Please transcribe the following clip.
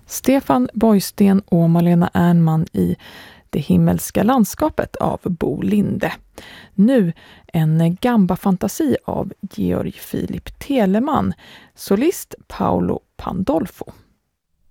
Stefan Borgsten och Malena Ernman i Det himmelska landskapet av Bo Linde. Nu en gamba-fantasi av Georg Philip Telemann, solist Paolo Pandolfo.